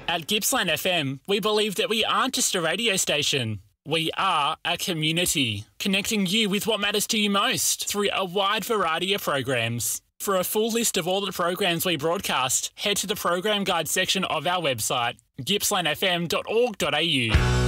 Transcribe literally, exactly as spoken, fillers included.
At Gippsland F M, we believe that we aren't just a radio station. We are a community, connecting you with what matters to you most through a wide variety of programs. For a full list of all the programs we broadcast, head to the program guide section of our website, gippsland f m dot org dot a u.